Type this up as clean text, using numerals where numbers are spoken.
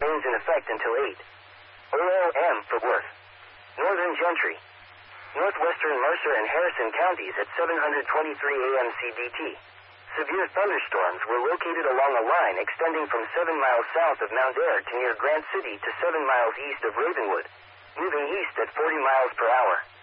remains in effect until 8 a.m. for Worth. Northern Gentry. Northwestern Mercer and Harrison counties at 7:23 a.m. CDT. Severe thunderstorms were located along a line extending from 7 miles south of Mount Ayr to near Grant City to 7 miles east of Ravenwood, moving east at 40 miles per hour.